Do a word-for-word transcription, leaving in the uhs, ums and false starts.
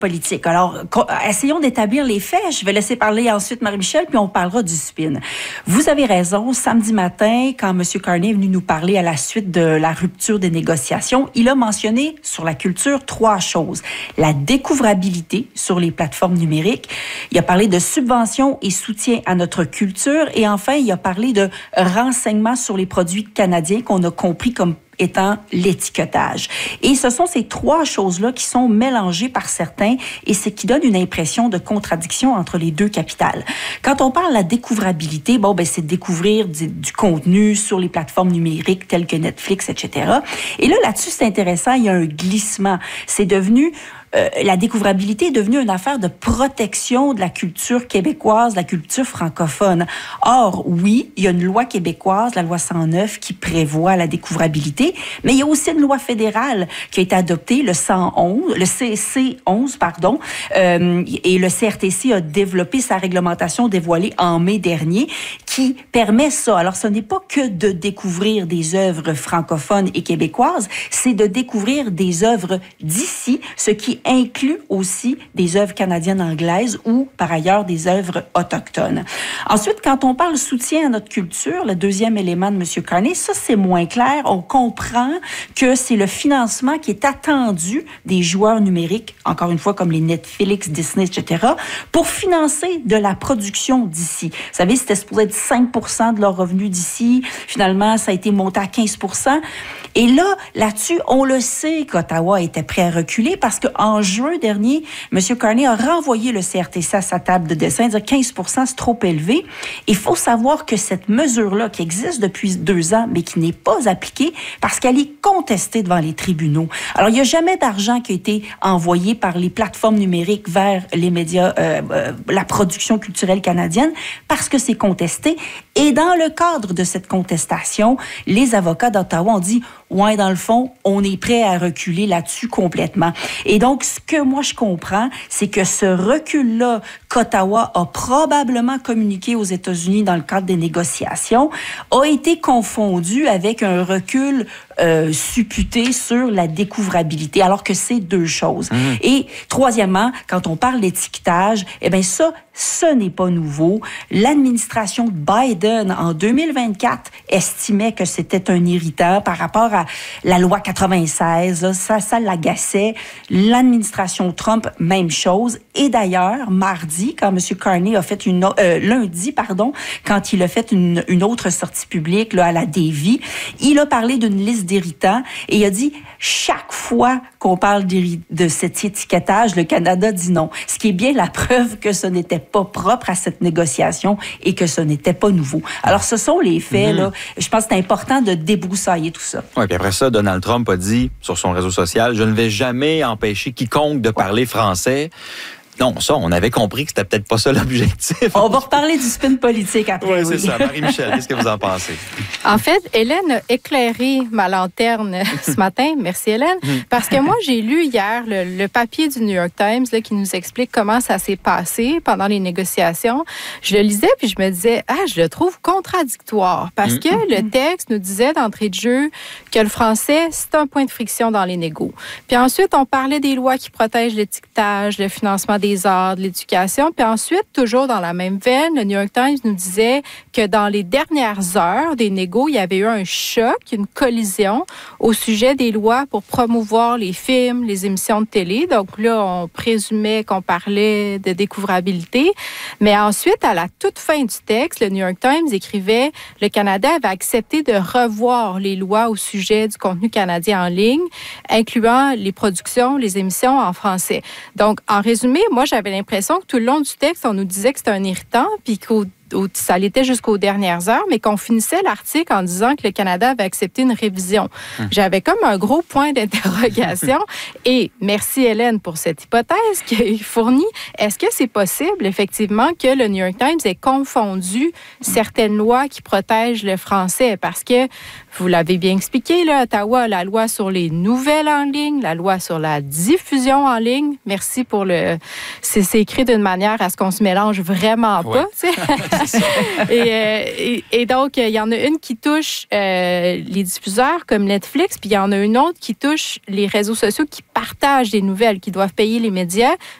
politique. Alors, essayons d'établir les faits. Je vais laisser parler ensuite Marie-Michel, puis on parlera du spin. Vous avez raison. Samedi matin, quand M. Carney est venu nous parler à la suite de la rupture des négociations, il a mentionné sur la culture trois choses. La découvrabilité sur les plateformes numériques. Il a parlé de subventions et soutien à notre culture. Et enfin, il a parlé de renseignements sur les produits canadiens qu'on a compris comme étant l'étiquetage. Et ce sont ces trois choses-là qui sont mélangées par certains et ce qui donne une impression de contradiction entre les deux capitales. Quand on parle de la découvrabilité, bon, ben, c'est de découvrir du, du contenu sur les plateformes numériques telles que Netflix, et cetera. Et là, là-dessus, c'est intéressant, il y a un glissement. C'est devenu Euh, la découvrabilité est devenue une affaire de protection de la culture québécoise, de la culture francophone. Or, oui, il y a une loi québécoise, la loi cent neuf, qui prévoit la découvrabilité, mais il y a aussi une loi fédérale qui a été adoptée, le cent onze, le C C onze, pardon, euh, et le C R T C a développé sa réglementation dévoilée en mai dernier, qui permet ça. Alors, ce n'est pas que de découvrir des œuvres francophones et québécoises, c'est de découvrir des œuvres d'ici, ce qui inclut aussi des œuvres canadiennes anglaises ou, par ailleurs, des œuvres autochtones. Ensuite, quand on parle soutien à notre culture, le deuxième élément de M. Carney, ça, c'est moins clair. On comprend que c'est le financement qui est attendu des joueurs numériques, encore une fois, comme les Netflix, Disney, et cetera, pour financer de la production d'ici. Vous savez, c'était supposé être cinq pour cent de leurs revenus d'ici. Finalement, ça a été monté à quinze pour cent. Et là, là-dessus, on le sait qu'Ottawa était prêt à reculer parce qu'en juin dernier, M. Carney a renvoyé le C R T C à sa table de dessin, dire quinze pour cent, c'est trop élevé. Il faut savoir que cette mesure-là, qui existe depuis deux ans, mais qui n'est pas appliquée parce qu'elle est contestée devant les tribunaux. Alors, il n'y a jamais d'argent qui a été envoyé par les plateformes numériques vers les médias, euh, euh, la production culturelle canadienne, parce que c'est contesté. Et dans le cadre de cette contestation, les avocats d'Ottawa ont dit ouais, dans le fond, on est prêt à reculer là-dessus complètement. Et donc, ce que moi, je comprends, c'est que ce recul-là qu'Ottawa a probablement communiqué aux États-Unis dans le cadre des négociations a été confondu avec un recul euh, supputé sur la découvrabilité, alors que c'est deux choses. Mmh. Et troisièmement, quand on parle d'étiquetage, eh bien ça, ce n'est pas nouveau. L'administration Biden, en deux mille vingt-quatre, estimait que c'était un irritant par rapport à la loi quatre-vingt-seize. Là, ça, ça l'agaçait. L'administration Trump, même chose. Et d'ailleurs, mardi, quand M. Carney a fait une... Euh, lundi, pardon, quand il a fait une, une autre sortie publique là, à la Davie, il a parlé d'une liste d'irritants et il a dit, chaque fois qu'on parle de cet étiquetage, le Canada dit non. Ce qui est bien la preuve que ce n'était pas propre à cette négociation et que ce n'était pas nouveau. Alors, ce sont les faits, mm-hmm. là. Je pense que c'est important de débroussailler tout ça. Oui, puis après ça, Donald Trump a dit sur son réseau social, je ne vais jamais empêcher quiconque de parler français. Non, ça, on avait compris que c'était peut-être pas ça l'objectif. On va reparler du spin politique après. Oui, c'est ça. Marie-Michel, qu'est-ce que vous en pensez? En fait, Hélène a éclairé ma lanterne ce matin. Merci, Hélène. Parce que moi, j'ai lu hier le, le papier du New York Times là, qui nous explique comment ça s'est passé pendant les négociations. Je le lisais puis je me disais, ah, je le trouve contradictoire. Parce que le texte nous disait d'entrée de jeu que le français, c'est un point de friction dans les négos. Puis ensuite, on parlait des lois qui protègent l'étiquetage, le financement des arts, de l'éducation. Puis ensuite, toujours dans la même veine, le New York Times nous disait que dans les dernières heures des négos, il y avait eu un choc, une collision au sujet des lois pour promouvoir les films, les émissions de télé. Donc là, on présumait qu'on parlait de découvrabilité. Mais ensuite, à la toute fin du texte, le New York Times écrivait « Le Canada avait accepté de revoir les lois au sujet du contenu canadien en ligne, incluant les productions, les émissions en français. » Donc, en résumé, moi, j'avais l'impression que tout le long du texte, on nous disait que c'était un irritant, puis qu'au ça l'était jusqu'aux dernières heures, mais qu'on finissait l'article en disant que le Canada avait accepté une révision. Hum. J'avais comme un gros point d'interrogation. Et merci, Hélène, pour cette hypothèse qu'il fournit. Est-ce que c'est possible, effectivement, que le New York Times ait confondu certaines lois qui protègent le français? Parce que, vous l'avez bien expliqué, là, Ottawa, la loi sur les nouvelles en ligne, la loi sur la diffusion en ligne. Merci pour le... C'est, c'est écrit d'une manière à ce qu'on se mélange vraiment ouais. pas, tu sais. et, euh, et, et donc, il y en a une qui touche euh, les diffuseurs comme Netflix, puis il y en a une autre qui touche les réseaux sociaux qui partagent des nouvelles, qui doivent payer les médias.